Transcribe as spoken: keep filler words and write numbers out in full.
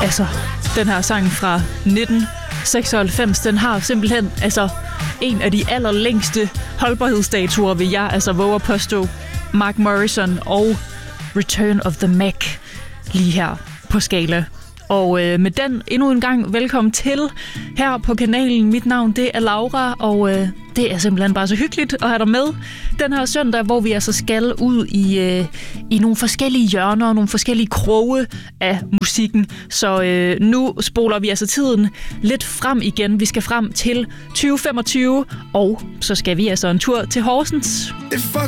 altså, den her sang fra nitten seksoghalvfems, den har simpelthen altså en af de allerlængste holdbarhedsdatoer, vil jeg altså våge at påstå. Mark Morrison og Return of the Mac lige her på Skala. Og øh, med den endnu en gang velkommen til her på kanalen. Mit navn, det er Laura, og øh, det er simpelthen bare så hyggeligt at have dig med den her søndag, hvor vi altså skal ud i, øh, i nogle forskellige hjørner og nogle forskellige kroge af musikken. Så øh, nu spoler vi altså tiden lidt frem igen. Vi skal frem til tyve femogtyve, og så skal vi altså en tur til Horsens.